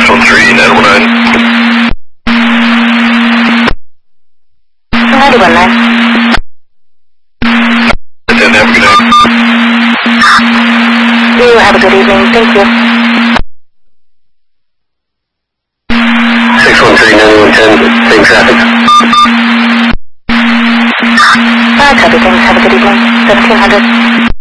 613, 919. 919. And have a good night. You have a good evening. Thank you. 613, 9110, same traffic. Copy things. Have a good evening. 1700.